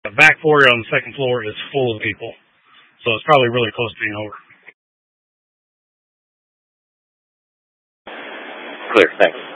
The back foyer on the second floor is full of people, so it's probably really close to being over. Clear, thanks.